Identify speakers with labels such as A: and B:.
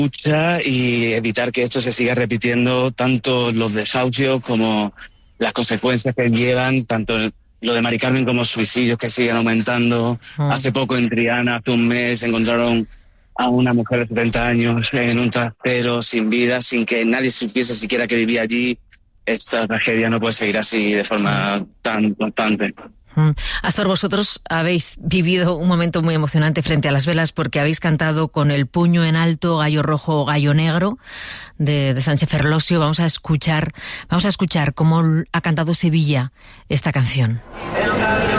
A: lucha y evitar que esto se siga repitiendo, tanto los desahucios como las consecuencias que llevan, tanto lo de Mari Carmen como suicidios que siguen aumentando. Hace poco en Triana, hace un mes, encontraron a una mujer de 70 años en un trastero sin vida, sin que nadie supiese siquiera que vivía allí. Esta tragedia no puede seguir así de forma tan constante.
B: Astor, vosotros habéis vivido un momento muy emocionante frente a las velas porque habéis cantado con el puño en alto, Gallo Rojo, Gallo Negro, de Sánchez Ferlosio. Vamos a escuchar cómo ha cantado Sevilla esta canción.